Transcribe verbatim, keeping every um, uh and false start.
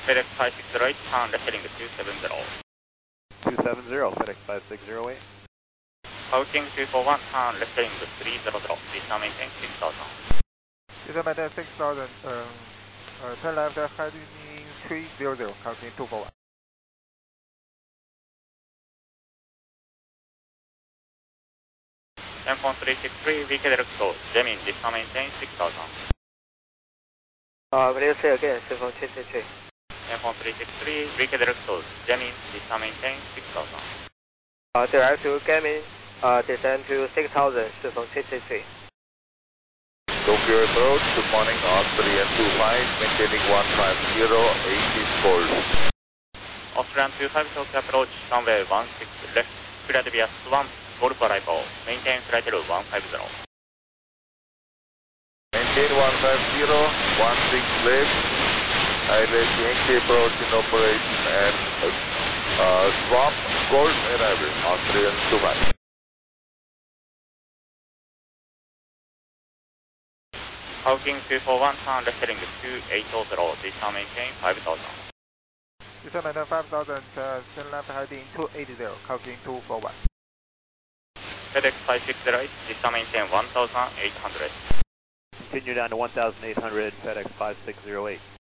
FedEx five six zero eight, pound left heading two seven zero. two seven zero, FedEx five six zero eight. Routing two four one, pound left heading three zero zero, please now maintain six thousand. Please maintain six thousand, um, uh, turn left heading three zero zero, crossing two four one. M one three six three, V K direct code, Jemin, please now maintain six thousand. Uh, please say again, seven three six three. M one three six three, V K direct code, Jemin, please now maintain six thousand. Uh, direct to Gaming, uh, descend to six thousand, seven three six three. Tokyo approach, good morning, R three and two five, maintaining one five zero, eighteen cold. Austrian two five, Tokyo approach, runway one six left, clear to be at one, Golf arrival, maintain flight level one five zero. Maintain one five zero, one six left, highway Yankee approach in operation and uh, swap, Golf arrival, Austrian two five. Routing two four one, pound left heading two eight zero zero, please now maintain five thousand. Please maintain five thousand, uh, turn left heading two eight zero, crossing two four one. FedEx five six zero eight, please now maintain one thousand eight hundred. Continue down to one thousand eight hundred, FedEx five six zero eight.